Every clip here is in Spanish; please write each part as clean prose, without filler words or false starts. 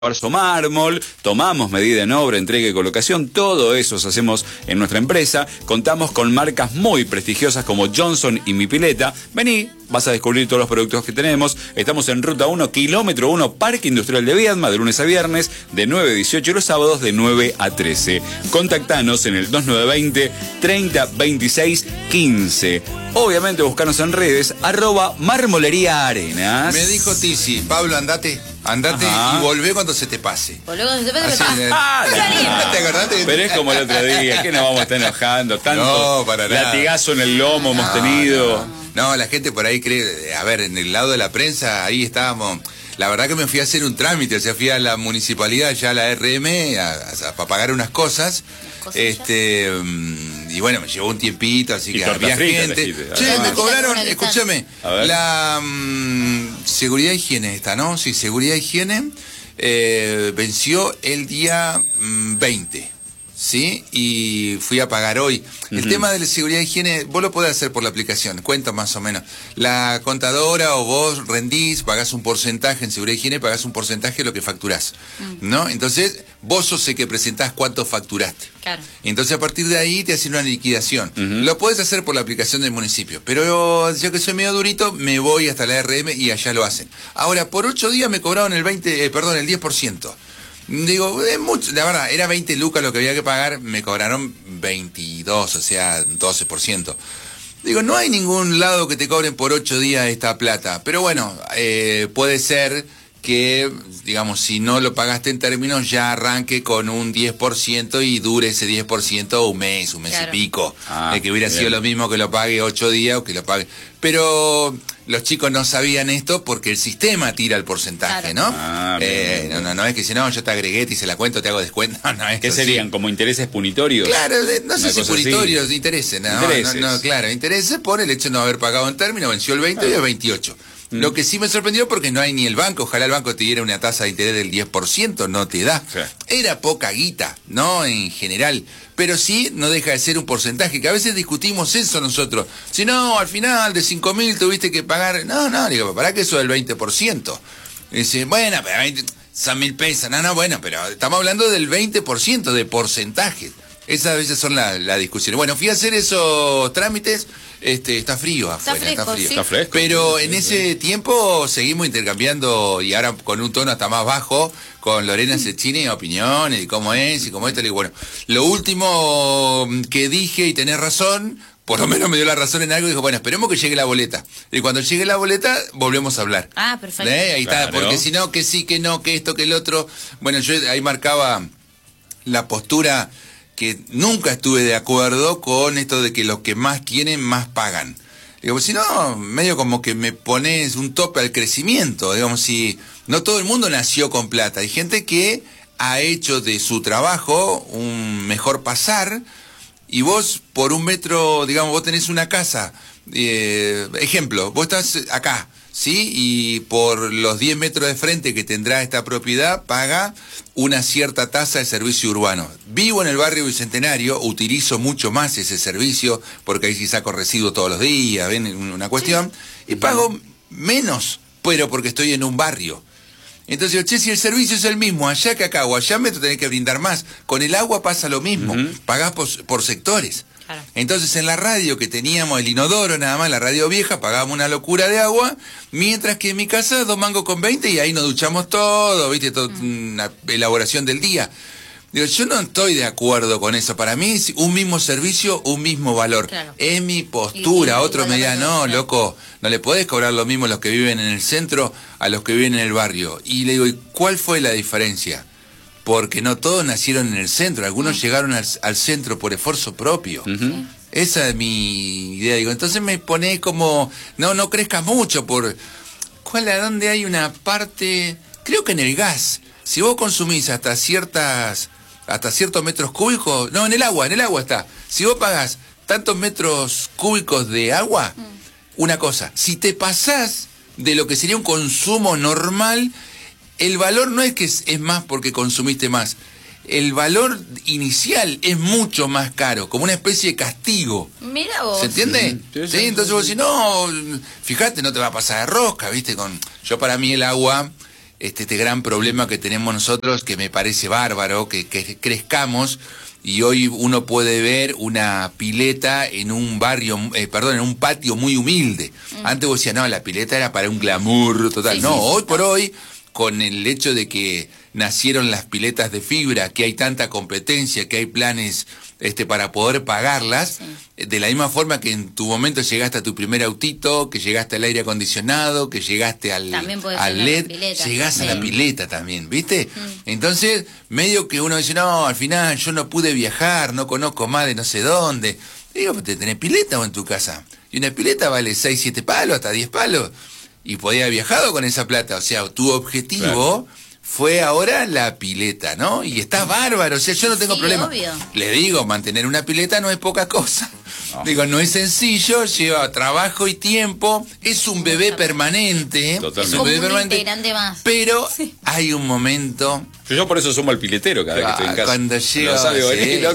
cuarzo mármol, tomamos medida en obra, entrega y colocación, todo eso hacemos en nuestra empresa. Contamos con marcas muy prestigiosas como Johnson y Mi Pileta. Vení, vas a descubrir todos los productos que tenemos. Estamos en Ruta 1, kilómetro 1, Parque Industrial de Viedma, de lunes a viernes, de 9 a 18 y los sábados de 9 a 13. Contactanos en el 2920 30 26 15. Obviamente buscanos en redes, @Marmolería Arenas. Me dijo Tizi, Pablo, andate Ajá. y volvé cuando se te pase. Volvé cuando se te pase. ¿Te acordaste? Pero es como el otro día, que nos vamos a estar enojando. Tanto No, para nada. latigazo en el lomo hemos tenido. No, la gente por ahí cree, a ver, en el lado de la prensa, ahí estábamos. La verdad que me fui a hacer un trámite, o sea, fui a la municipalidad, ya a la RM, para pagar unas cosas. Y bueno, me llevó un tiempito, así que había gente. Che, me cobraron, escúchame, la seguridad e higiene esta, ¿no? Sí, seguridad e higiene venció el día 20. ¿Sí? Y fui a pagar hoy. El tema de la seguridad e higiene, vos lo podés hacer por la aplicación, cuento más o menos. La contadora o vos rendís, pagás un porcentaje en seguridad e higiene, pagás un porcentaje de lo que facturás, ¿no? Entonces, vos sos el que presentás cuánto facturaste. Claro. Entonces, a partir de ahí te hacen una liquidación. Lo podés hacer por la aplicación del municipio, pero yo que soy medio durito, me voy hasta la RM y allá lo hacen. Ahora, por 8 días me cobraron el 10%. Digo, es mucho, la verdad, era 20 lucas lo que había que pagar, me cobraron 22, o sea, 12%. Digo, no hay ningún lado que te cobren por 8 días esta plata, pero bueno, puede ser que, digamos, si no lo pagaste en términos, ya arranque con un 10% y dure ese 10% un mes claro. Y pico. Que hubiera sido lo mismo que lo pague 8 días o que lo pague. Pero los chicos no sabían esto porque el sistema tira el porcentaje, claro. ¿No? No es que si no, yo te agregué, te hice la cuenta, te hago descuento. No, ¿Qué serían? ¿Como intereses punitorios? Claro, no sé si punitorios, intereses, claro, intereses por el hecho de no haber pagado en término, venció el 20 y el 28. Lo que sí me sorprendió porque no hay ni el banco, ojalá el banco te diera una tasa de interés del 10%, no te da. Sí. Era poca guita, ¿no? En general, pero sí no deja de ser un porcentaje, que a veces discutimos eso nosotros. Si no, al final de 5.000 tuviste que pagar, no, digo, ¿para qué eso del 20%? Y dice, bueno, pero 20, son 1.000 pesos, bueno, pero estamos hablando del 20% de porcentaje. Esas a veces son la discusión. Bueno, fui a hacer esos trámites. Está frío afuera, está fresco. Pero en ese tiempo seguimos intercambiando, y ahora con un tono hasta más bajo, con Lorena Cecchini, opiniones, y cómo es, y cómo esto. Le digo, bueno, lo último que dije, y tenés razón, por lo menos me dio la razón en algo, dijo, bueno, esperemos que llegue la boleta. Y cuando llegue la boleta, volvemos a hablar. Ah, perfecto. Ahí está, porque si no, que sí, que no, que esto, que el otro. Bueno, yo ahí marcaba la postura que nunca estuve de acuerdo con esto de que los que más tienen, más pagan. Digo, si no, medio como que me pones un tope al crecimiento. Digamos, si no todo el mundo nació con plata. Hay gente que ha hecho de su trabajo un mejor pasar, y vos por un metro, digamos, vos tenés una casa, ejemplo, vos estás acá, ¿sí? Y por los 10 metros de frente que tendrá esta propiedad, paga una cierta tasa de servicio urbano. Vivo en el barrio Bicentenario, utilizo mucho más ese servicio, porque ahí sí saco residuos todos los días, ven, una cuestión, y pago menos, pero porque estoy en un barrio. Entonces digo, che, si el servicio es el mismo allá que acá, o allá me tenés que brindar más. Con el agua pasa lo mismo, pagás por sectores. Claro. Entonces en la radio que teníamos el inodoro nada más, la radio vieja, pagábamos una locura de agua, mientras que en mi casa 2 mangos con 20 y ahí nos duchamos todo, ¿viste? Una elaboración del día. Digo, yo no estoy de acuerdo con eso. Para mí es un mismo servicio, un mismo valor. Claro. Es mi postura. Otro me dirá, no, loco, no le podés cobrar lo mismo a los que viven en el centro a los que viven en el barrio. Y le digo, ¿y cuál fue la diferencia? Porque no todos nacieron en el centro, algunos llegaron al centro por esfuerzo propio. Esa es mi idea. Digo, entonces me ponés como, no crezcas mucho por... ¿A dónde hay una parte? Creo que en el gas. Si vos consumís hasta ciertos metros cúbicos, no, en el agua está. Si vos pagás tantos metros cúbicos de agua, una cosa, si te pasás de lo que sería un consumo normal, el valor no es que es más porque consumiste más. El valor inicial es mucho más caro, como una especie de castigo. Mira vos. ¿Se entiende? Sí, entonces vos decís, no, fíjate, no te va a pasar de rosca, ¿viste? Yo para mí el agua este gran problema que tenemos nosotros, que me parece bárbaro, que crezcamos, y hoy uno puede ver una pileta en un barrio, en un patio muy humilde. Antes vos decías, no, la pileta era para un glamour total. Sí, no, sí, hoy por hoy, con el hecho de que nacieron las piletas de fibra, que hay tanta competencia, que hay planes para poder pagarlas, de la misma forma que en tu momento llegaste a tu primer autito, que llegaste al aire acondicionado, que llegaste al LED, llegás a la pileta también, ¿viste? Entonces, medio que uno dice, no, al final yo no pude viajar, no conozco más de no sé dónde. Digo, ¿te tenés pileta o en tu casa? Y una pileta vale 6, 7 palos, hasta 10 palos. Y podía haber viajado con esa plata. O sea, tu objetivo fue ahora la pileta, ¿no? Y está bárbaro. O sea, yo no tengo problema. Obvio. Le digo, mantener una pileta no es poca cosa. No. Digo, no es sencillo, lleva trabajo y tiempo. Es un bebé permanente. Totalmente. Es como un integrante más. Pero hay un momento... Yo por eso sumo al piletero cada vez que estoy en casa. Cuando llegas,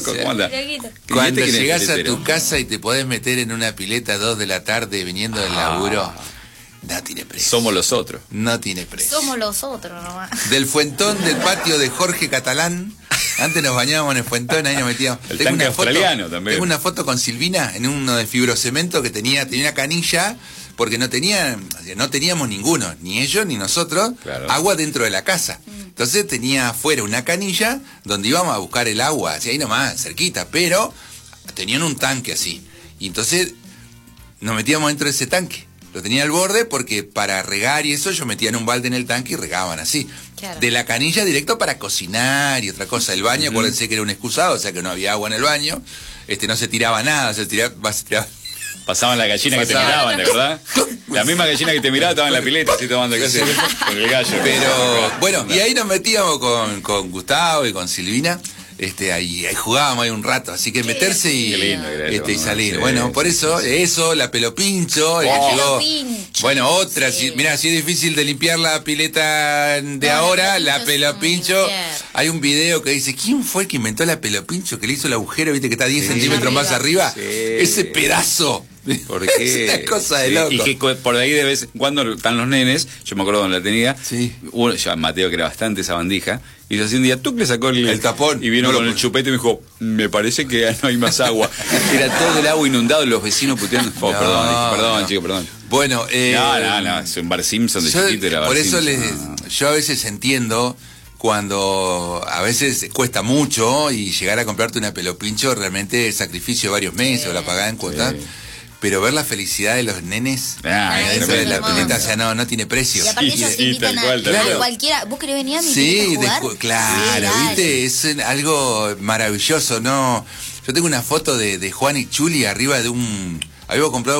cuando llegas a tu casa y te podés meter en una pileta a 2 de la tarde viniendo del laburo... No tiene precio. Somos los otros. No tiene precio. Somos los otros nomás. Del fuentón del patio de Jorge Catalán. Antes nos bañábamos en el fuentón, ahí nos metíamos. El tanque australiano también. Tengo una foto con Silvina en uno de fibrocemento que tenía una canilla, porque no teníamos ninguno, ni ellos ni nosotros, agua dentro de la casa. Entonces tenía afuera una canilla donde íbamos a buscar el agua, así ahí nomás, cerquita, pero tenían un tanque así. Y entonces nos metíamos dentro de ese tanque. Lo tenía al borde porque para regar y eso yo metía en un balde en el tanque y regaban así. Claro. De la canilla directo para cocinar y otra cosa. El baño, acuérdense que era un excusado, o sea que no había agua en el baño. No se tiraba nada, se tiraba... Pasaban la gallina que te miraban, ¿de verdad? La misma gallina que te miraba estaba en la pileta, así tomando casi con el gallo. Pero, bueno, y ahí nos metíamos con Gustavo y con Silvina. Ahí jugábamos ahí un rato, así que meterse y salir. Sí, bueno, por eso, la pelopincho, bueno, otra, mirá, si es difícil de limpiar la pileta de ahora, la pelopincho, hay un video que dice, ¿quién fue el que inventó la pelopincho? Que le hizo el agujero, viste que está 10 centímetros más arriba, ese pedazo. ¿Por qué? Es una cosa de loco. Y que por ahí de vez en cuando están los nenes, yo me acuerdo donde la tenía, ya Mateo, que era bastante sabandija, y yo así un día, tú le sacó el tapón y vino con el chupete y me dijo, me parece que no hay más agua. Era todo el agua inundado, los vecinos puteando. Perdón, chico, perdón. Bueno, no, es un Bar Simpson de chiquito. Era por Bar eso Simpson. Yo a veces entiendo cuando a veces cuesta mucho y llegar a comprarte una pelopincho realmente es sacrificio de varios meses o la pagás en cuotas. Pero ver la felicidad de los nenes dentro de la pileta, o sea, no tiene precio. Y aparte ellos invitan a cualquiera. ¿Vos querés venir a mi pileta a jugar? Claro, viste, es algo maravilloso, ¿no? Yo tengo una foto de Juan y Chuli arriba de habíamos comprado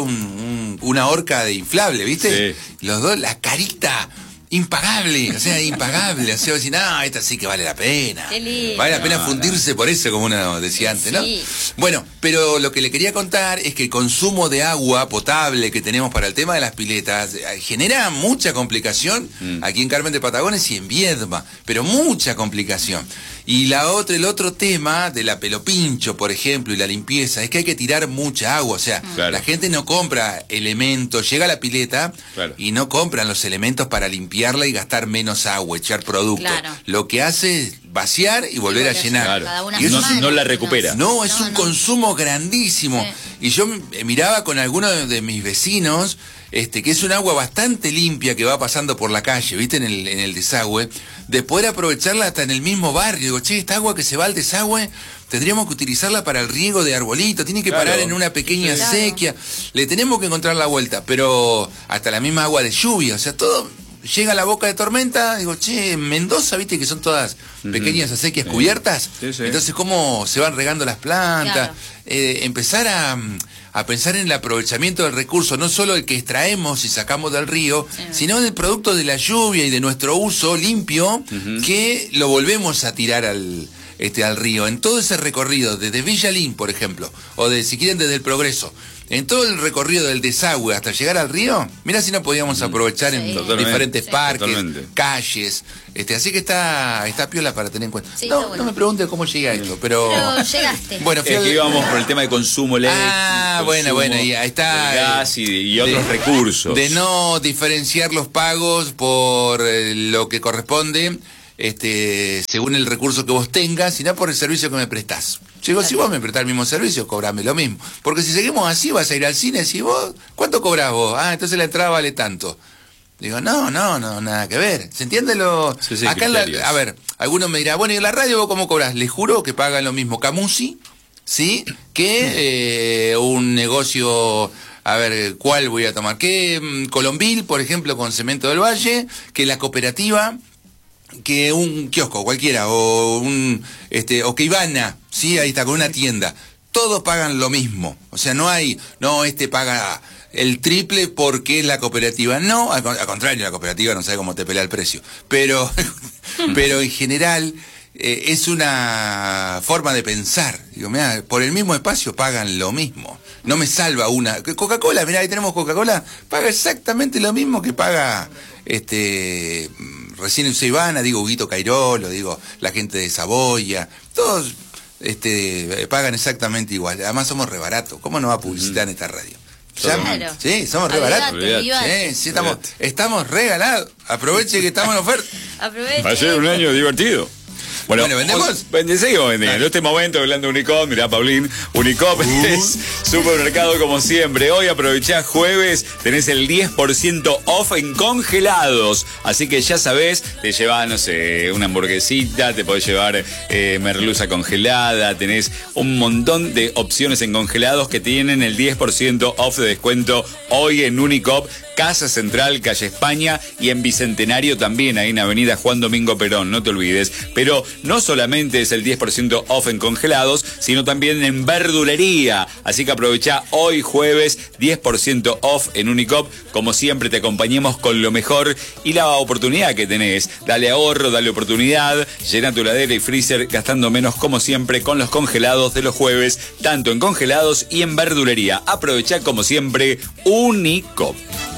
una horca de inflable, ¿viste? Sí. Los dos, la carita... impagable, o sea, impagable. O sea, decir, no, esta sí que vale la pena. Vale la pena fundirse por eso, como uno decía antes, ¿no? Bueno, pero lo que le quería contar es que el consumo de agua potable que tenemos para el tema de las piletas genera mucha complicación aquí en Carmen de Patagones y en Viedma, pero mucha complicación. Y el otro tema de la pelopincho, por ejemplo, y la limpieza, es que hay que tirar mucha agua. O sea, la gente no compra elementos, llega a la pileta y no compran los elementos para limpiarla y gastar menos agua, echar producto. Lo que hace es vaciar y volver a llenar. Y eso no la recupera. No, es un consumo grandísimo. Y yo miraba con algunos de mis vecinos, que es un agua bastante limpia que va pasando por la calle, ¿viste? En el desagüe, de poder aprovecharla hasta en el mismo barrio. Digo, che, esta agua que se va al desagüe, tendríamos que utilizarla para el riego de arbolito, tiene que parar en una pequeña sequía, le tenemos que encontrar la vuelta, pero hasta la misma agua de lluvia, o sea, todo llega a la boca de tormenta, digo, che, en Mendoza, viste que son todas pequeñas acequias cubiertas, entonces cómo se van regando las plantas, empezar a pensar en el aprovechamiento del recurso, no solo el que extraemos y sacamos del río, sino del producto de la lluvia y de nuestro uso limpio, que lo volvemos a tirar al río, en todo ese recorrido, desde Villalín, por ejemplo, o si quieren desde el Progreso, en todo el recorrido del desagüe hasta llegar al río, mirá si no podíamos aprovechar en diferentes parques, calles, así que está piola para tener en cuenta. Sí, no me pregunte cómo llegué a esto, pero llegaste. Bueno, aquí íbamos por el tema de consumo eléctrico. Bueno, y ahí está. Gas y otros recursos. De no diferenciar los pagos por lo que corresponde, según el recurso que vos tengas, sino por el servicio que me prestás. Digo, si vos me prestás el mismo servicio, cobrame lo mismo. Porque si seguimos así, vas a ir al cine, si vos, ¿cuánto cobrás vos? Entonces la entrada vale tanto. Digo, no, nada que ver. ¿Se entiende lo...? Sí, acá a ver, algunos me dirán, bueno, ¿y en la radio vos cómo cobrás? Les juro que pagan lo mismo Camusi, ¿sí? Que un negocio... A ver, ¿cuál voy a tomar? Que Colombil, por ejemplo, con Cemento del Valle, que la cooperativa... que un kiosco cualquiera o o que Ivana, sí, ahí está, con una tienda, todos pagan lo mismo. O sea, no paga el triple porque es la cooperativa. No, al contrario, la cooperativa no sabe cómo te pelea el precio. Pero en general es una forma de pensar. Digo, mirá, por el mismo espacio pagan lo mismo. No me salva una. Coca-Cola, mirá, ahí tenemos Coca-Cola, paga exactamente lo mismo que paga recién usé Ivana, digo Huguito Cairolo, digo la gente de Saboya, todos pagan exactamente igual. Además somos re baratos. ¿Cómo no va a publicitar en esta radio? Claro. Sí, somos re baratos. Sí, estamos regalados. Aproveche que estamos en oferta. Va a ser un año divertido. Bueno, ¿vendemos? Seguimos vendiendo. En este momento, hablando de Unicop, mirá, Paulín, Unicop es supermercado como siempre. Hoy aprovechá jueves, tenés el 10% off en congelados. Así que ya sabés, te llevas, no sé, una hamburguesita, te podés llevar merluza congelada, tenés un montón de opciones en congelados que tienen el 10% off de descuento hoy en Unicop. Casa Central, calle España, y en Bicentenario también, ahí en Avenida Juan Domingo Perón, no te olvides. Pero no solamente es el 10% off en congelados, sino también en verdulería. Así que aprovecha hoy jueves, 10% off en Unicop. Como siempre te acompañemos con lo mejor y la oportunidad que tenés. Dale ahorro, dale oportunidad, llena tu heladera y freezer gastando menos como siempre con los congelados de los jueves, tanto en congelados y en verdulería. Aprovecha como siempre Unicop.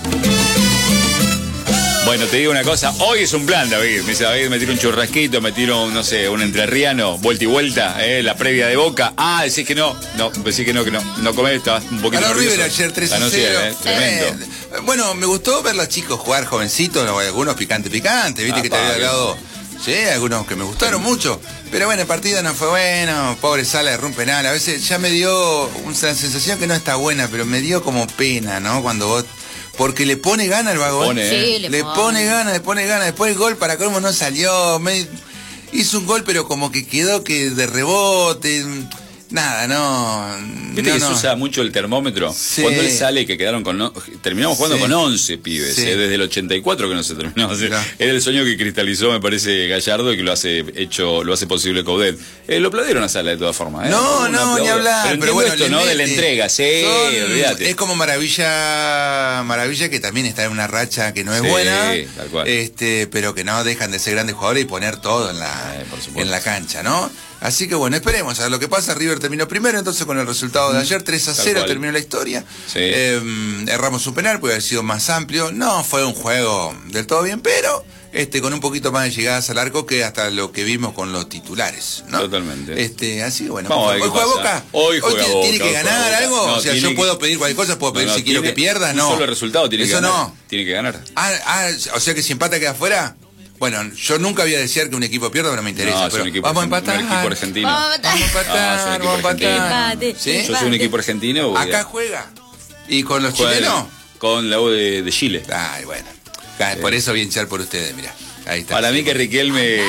Bueno, te digo una cosa, hoy es un plan, David. Me dice, David, me tiro un churrasquito, me tiro, no sé, un entrerriano, vuelta y vuelta, la previa de Boca. Decís que no comés, estabas un poquito nervioso. River ayer 3-0. Tremendo. Bueno, me gustó ver a los chicos jugar jovencitos, algunos picantes, viste que te había hablado. Sí, algunos que me gustaron mucho. Pero bueno, el partido no fue bueno, pobre Sala erró un penal. A veces ya me dio una sensación que no está buena, pero me dio como pena, ¿no? Cuando vos... Porque le pone gana el vagón. Le pone gana. Después el gol para colmo no salió. Hizo un gol, pero como que quedó que de rebote. Nada, no. ¿Viste que se usa mucho el termómetro? Sí. Cuando él sale, que quedaron con... terminamos jugando con 11 pibes, desde el 84 que no se terminó. Era el sueño que cristalizó, me parece, Gallardo, y que lo hace posible Coudet. Lo aplaudieron a Sala de todas formas. No, ni hablar. Pero bueno, esto, ¿no? De la entrega, olvídate. Es como Maravilla, que también está en una racha que no es buena, tal cual. Pero que no dejan de ser grandes jugadores y poner todo en la cancha, ¿no? Así que bueno, esperemos a ver lo que pasa. River terminó primero, entonces con el resultado de ayer, 3-0 terminó la historia. Sí. Erramos un penal, puede haber sido más amplio. No fue un juego del todo bien, pero con un poquito más de llegadas al arco que hasta lo que vimos con los titulares, ¿no? Totalmente. Así que bueno, hoy juega Boca. Hoy juega Boca. ¿Tiene que ganar algo? No, o sea, yo puedo pedir cualquier cosa, puedo pedir si quiero que pierda, no. Solo el resultado tiene que ganar. Eso no. Tiene que ganar. O sea que si empata queda afuera. Bueno, yo nunca voy a desear que un equipo pierda, pero no me interesa. Pero vamos a empatar. Un equipo argentino. Vamos a empatar. ¿Sí? Yo soy un equipo argentino. Acá juega. ¿Y con los chilenos? Con la U de Chile. Ay, bueno. Por eso voy a hinchar por ustedes, mirá. Ahí está. Para mí que Riquelme...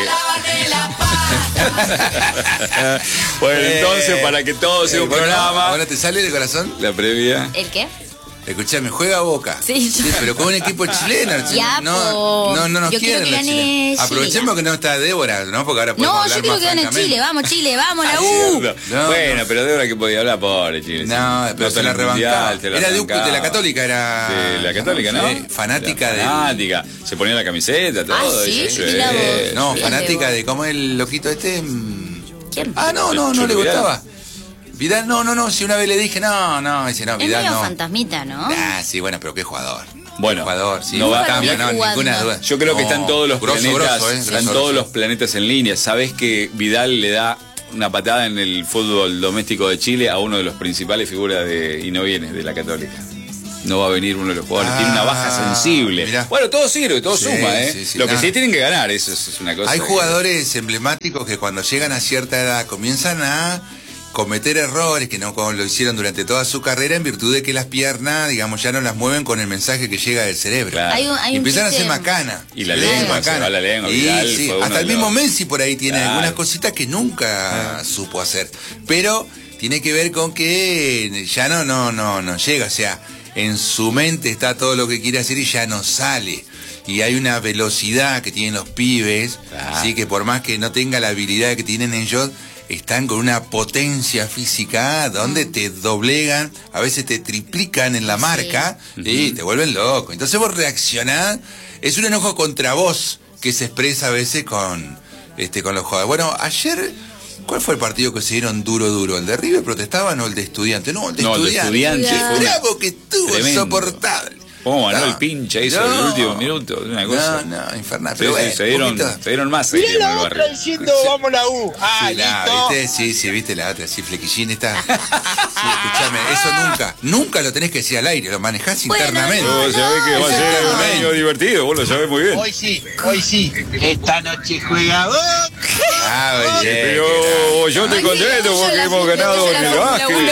Bueno, entonces, para que todo sea un programa... ¿Ahora te sale de corazón? La previa. ¿El qué? Escuchame, juega Boca. Sí, pero con un equipo chileno. Ya, no nos quieren los chilenos. Aprovechemos que no está Débora, ¿no? Porque ahora podemos hablar yo quiero que gane Chile, vamos la U. Bueno, pero Débora que podía hablar, pobre Chile. No, pero se la rebancaba. Era de la Católica, era... Sí, la Católica, ¿no? Fanática de... Fanática. Se ponía la camiseta, todo. Sí, no, fanática de... ¿Cómo es el loquito este? siempre. No le gustaba. Vidal, no, si una vez le dije, no, dice, no, Vidal es medio no. fantasmita, ¿no? Sí, bueno, pero qué jugador. Bueno, jugador, sí, no va, ninguna duda. Yo creo que están todos los planetas, están todos los grosso. planetas en línea. Sabés que Vidal le da una patada en el fútbol doméstico de Chile a uno de los principales figuras y no viene de la Católica. No va a venir uno de los jugadores, tiene una baja sensible. Mirá. Bueno, todo sirve, todo suma, Sí, lo que sí tienen que ganar, eso es una cosa. Hay jugadores emblemáticos que cuando llegan a cierta edad comienzan a cometer errores que no como lo hicieron durante toda su carrera en virtud de que las piernas, digamos, ya no las mueven con el mensaje que llega del cerebro. Claro. Hay y empiezan a chiste... ser macana. Y la lengua, se va la lengua. Vidal Sí, fue hasta el mismo Messi por ahí tiene Claro. algunas cositas que nunca supo hacer. Pero tiene que ver con que ya no llega, o sea, en su mente está todo lo que quiere hacer y ya no sale. Y hay una velocidad que tienen los pibes, así que por más que no tenga la habilidad que tienen ellos, están con una potencia física donde te doblegan, a veces te triplican en la marca y te vuelven loco. Entonces vos reaccionás, es un enojo contra vos que se expresa a veces con los jugadores. Bueno, ayer, ¿cuál fue el partido que se dieron duro? ¿El de River protestaban o el de Estudiantes? No, el de Estudiantes. Fue bravo que estuvo, tremendo. insoportable. ¿Cómo ganó el pinche eso en el último minuto? Una cosa. No, infernal. Sí, Pero bueno, se dieron más ahí en el barrio. diciendo vamos la U. ¿viste? Sí, viste la otra, sí, flequillín está. Sí, escúchame, eso nunca lo tenés que decir al aire, lo manejás internamente. Vos sabés que va a ser un año divertido, vos lo sabés muy bien. Hoy sí. Esta noche juega Boca. Oye, Pero yo estoy contento porque hemos ganado en el básquet.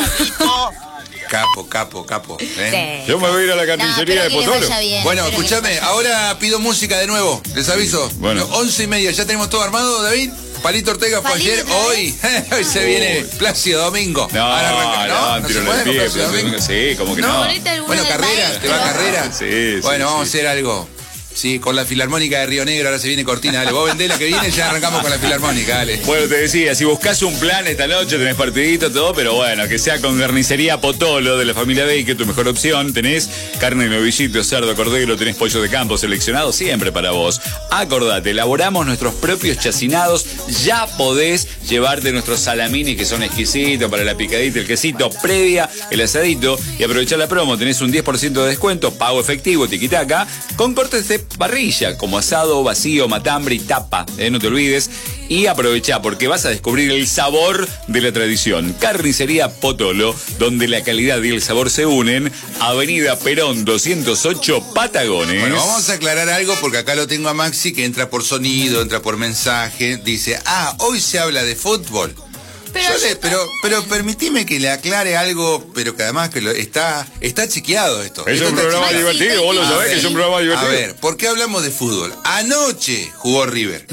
Capo. Yo me voy a ir a la carnicería de Potolo. Bueno, escúchame, ahora pido música de nuevo, les aviso. Bueno. 11:30, ¿ya tenemos todo armado, David? Palito Ortega fue ayer, hoy se viene Plácido Domingo. No, tiro en el pie, Plácido Domingo. sí, como que no. Bueno, Carrera, ¿te va Carrera? Sí, bueno, vamos a sí. hacer algo. Sí, con la Filarmónica de Río Negro, ahora se viene Cortina, dale. Vos vendés la que viene y ya arrancamos con la Filarmónica, dale. Bueno, te decía, si buscas un plan esta noche, tenés partidito, todo, pero bueno, que sea con carnicería Potolo de la familia Baker, tu mejor opción. Tenés carne de novillito, cerdo, cordero, tenés pollo de campo seleccionado siempre para vos. Acordate, elaboramos nuestros propios chacinados, ya podés llevarte nuestros salamines que son exquisitos para la picadita, el quesito, previa, el asadito y aprovechar la promo. Tenés un 10% de descuento, pago efectivo, tiquitaca, con cortes de parrilla, como asado, vacío, matambre y tapa. No te olvides. Y aprovecha porque vas a descubrir el sabor de la tradición. Carnicería Potolo, donde la calidad y el sabor se unen. Avenida Perón 208, Patagones. Bueno, vamos a aclarar algo porque acá lo tengo a Maxi que entra por sonido, entra por mensaje. Dice, hoy se habla de fútbol. Pero permitime que le aclare algo, pero que además que está chequeado esto. Es un programa divertido, vos lo sabés que es un programa divertido. A ver, ¿por qué hablamos de fútbol? Anoche jugó River.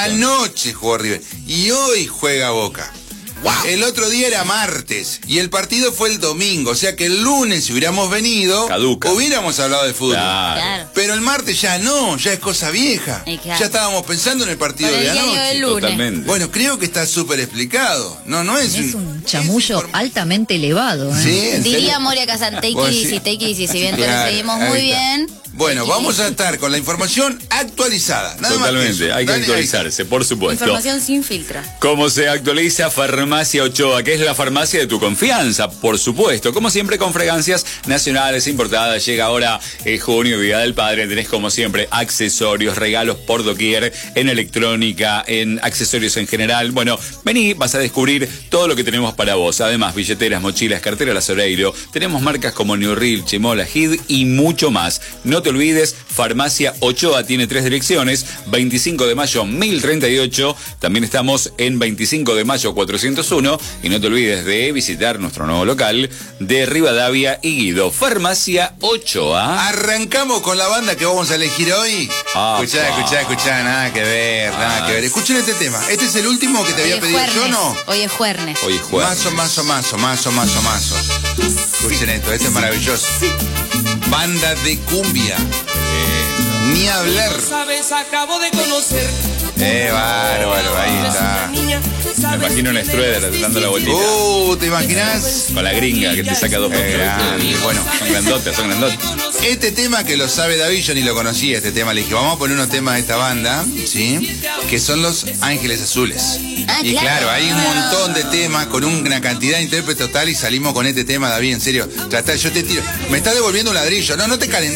Y hoy juega Boca. Wow. El otro día era martes y el partido fue el domingo, o sea que el lunes si hubiéramos venido, hubiéramos hablado de fútbol. Claro. Pero el martes ya es cosa vieja. Claro. Ya estábamos pensando en el partido de anoche. Totalmente. Bueno, creo que está súper explicado. No es un chamullo altamente elevado. Sí, diría Moria Kazan, take it easy, si bien te lo seguimos muy bien. Bueno, vamos a estar con la información actualizada. Totalmente, hay que actualizarse, por supuesto. Información sin filtro. ¿Cómo se actualiza Farmacia Ochoa? Que es la farmacia de tu confianza, por supuesto. Como siempre, con fragancias nacionales importadas. Llega ahora junio, Día del Padre. Tenés, como siempre, accesorios, regalos por doquier, en electrónica, en accesorios en general. Bueno, vení, vas a descubrir todo lo que tenemos para vos. Además, billeteras, mochilas, carteras Lazoreiro. Tenemos marcas como New Reel, Chemola, Hid y mucho más. No te olvides, Farmacia Ochoa tiene 3 direcciones, 25 de mayo 1038, también estamos en 25 de mayo 401 y no te olvides de visitar nuestro nuevo local de Rivadavia y Guido, Farmacia Ochoa. Arrancamos con la banda que vamos a elegir hoy. Escuchá, nada que ver. Escuchen este tema, este es el último que te había pedido yo, ¿no? Hoy es jueves. Mazo. Escuchen esto, este es maravilloso. Banda de cumbia. Ni hablar. Sabes, acabo de conocer Bárbaro, ahí está. Me imagino un Strueder dando la vueltita. ¿Te imaginas? Con la gringa que te saca 2 productos. Bueno, son grandotes. Este tema que lo sabe David, yo ni lo conocía este tema. Le dije, vamos a poner unos temas de esta banda, ¿sí? Que son los Ángeles Azules. Y claro, hay un montón de temas con una cantidad de intérpretes total y salimos con este tema, David, en serio. Yo te tiro. Me estás devolviendo un ladrillo. No te calentes.